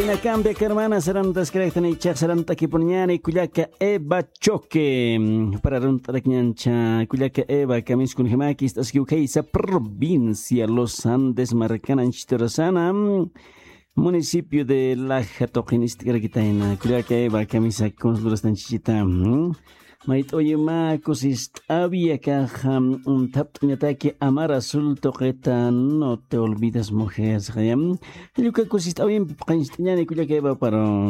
China cambia que hermana serán descretan y chak serán taquipoñana y cuyaca Eva choque para runtarakñancha cuyaca Eva camis con gemakis tas esa provincia Los Andes marcanan chitorasana municipio de Laja Toquinistica Quitaina cuyaca Eva camisa con los tanchichita Mait oye ma cosis había caja un tap ataque amar azul toqueta no te olvides mujer el que cosis está bien para cuya que va para